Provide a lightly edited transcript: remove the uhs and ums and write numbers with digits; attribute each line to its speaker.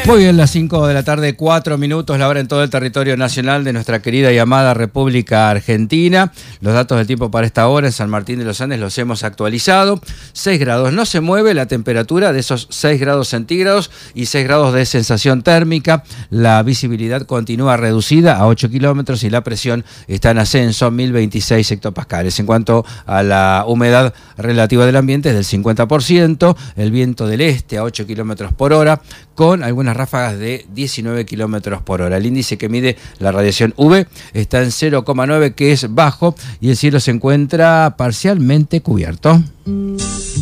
Speaker 1: Muy bien, las 5 de la tarde, 4 minutos, la hora en todo el territorio nacional de nuestra querida y amada República Argentina. Los datos del tiempo para esta hora en San Martín de los Andes los hemos actualizado. 6 grados, no se mueve la temperatura de esos 6 grados centígrados y 6 grados de sensación térmica. La visibilidad continúa reducida a 8 kilómetros y la presión está en ascenso, 1026 hectopascales. En cuanto a la humedad relativa del ambiente, es del 50%, el viento del este a 8 kilómetros por hora, con algunas ráfagas de 19 kilómetros por hora. El índice que mide la radiación UV está en 0,9, que es bajo, y el cielo se encuentra parcialmente cubierto.